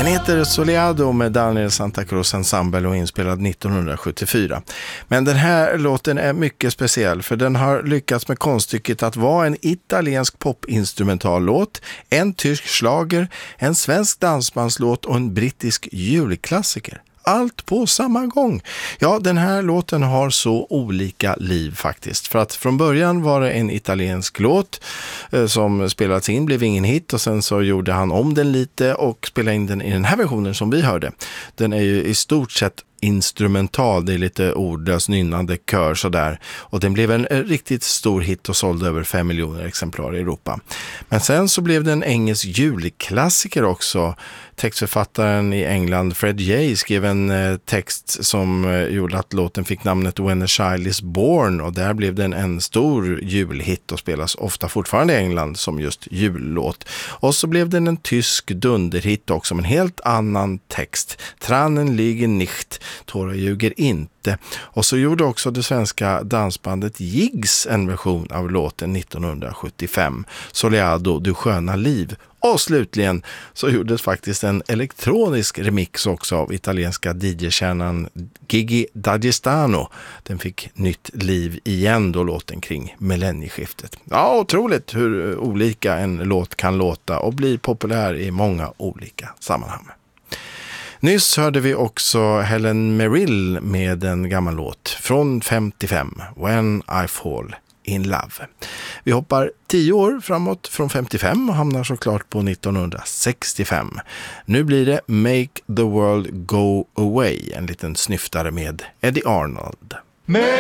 Den heter Soleado med Daniel Santa Cruz Ensemble och inspelad 1974. Men den här låten är mycket speciell för den har lyckats med konststycket att vara en italiensk popinstrumentallåt, en tysk schlager, en svensk dansbandslåt och en brittisk julklassiker. Allt på samma gång. Ja, den här låten har så olika liv faktiskt. För att från början var det en italiensk låt som spelats in, blev ingen hit och sen så gjorde han om den lite och spelade in den i den här versionen som vi hörde. Den är ju i stort sett instrumental, det är lite ordlös nynnande kör sådär, och den blev en riktigt stor hit och sålde över 5 miljoner exemplar i Europa. Men sen så blev det en engelsk julklassiker också. Textförfattaren i England Fred Jay skrev en text som gjorde att låten fick namnet When a Child is Born, och där blev den en stor julhit och spelas ofta fortfarande i England som just jullåt. Och så blev den en tysk dunderhit också med en helt annan text. Tranen liegen nicht, tårar ljuger inte. Och så gjorde också det svenska dansbandet Jigs en version av låten 1975. Soleado, du sköna liv. Och slutligen så gjordes faktiskt en elektronisk remix också av italienska DJ-kärnan Gigi D'Agostino. Den fick nytt liv igen då låten kring millennieskiftet. Ja, otroligt hur olika en låt kan låta och bli populär i många olika sammanhang. Nyss hörde vi också Helen Merrill med en gammal låt från 55, When I Fall in Love. Vi hoppar 10 år framåt från 55 och hamnar såklart på 1965. Nu blir det Make the World Go Away, en liten snyftare med Eddie Arnold.